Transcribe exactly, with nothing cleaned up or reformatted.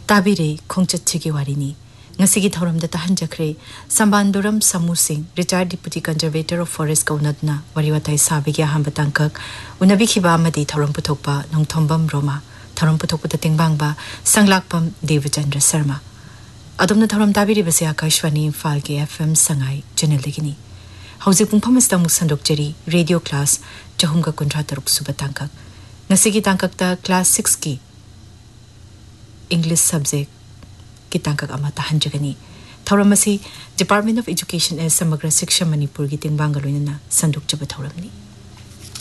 ताबिरे खोंचत्चिगी वारिनी ngasi thoramda tahanjakre sambanduram samu singh retired deputy conservator of forest kaunadna wariwatai sabigya hambatankak unabi khiba amadi thoram puthokpa nongthombam roma thoram puthokpa tingbangba sanglakpam devachandra sharma adumna thoram tabiri base akashwani imphal ke fm sangai channel legini hauji pungpham asta muk sandokjeri radio class chahumga kuntra taruk subatankak ngasi gi tankakta class six ki english subject kitangkak ama tahanjagani thauramasi Department of Education and Samagra Shiksha Manipur gi tingbang galoina sanduk jaba thauramni